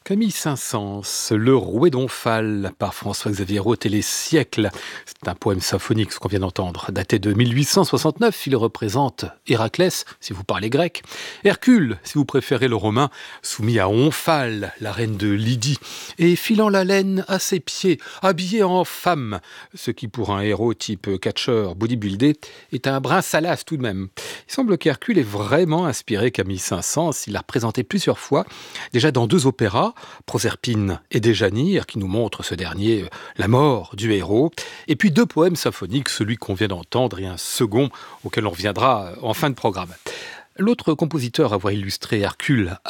Camille Saint-Saëns, Le Rouet d'Omphale, par François-Xavier Roth et les siècles. C'est un poème symphonique, ce qu'on vient d'entendre. Daté de 1869, il représente Héraclès, si vous parlez grec. Hercule, si vous préférez le romain, soumis à Omphale, la reine de Lydie. Et filant la laine à ses pieds, habillé en femme. Ce qui, pour un héros type catcheur, bodybuildé, est un brin salace tout de même. Il semble qu'Hercule ait vraiment inspiré Camille Saint-Saëns. Il l'a représenté plusieurs fois, déjà dans 2 opéras, Proserpine et Déjanire, qui nous montre ce dernier, la mort du héros, et puis 2 poèmes symphoniques, celui qu'on vient d'entendre et un second auquel on reviendra en fin de programme. L'autre compositeur à avoir illustré Hercule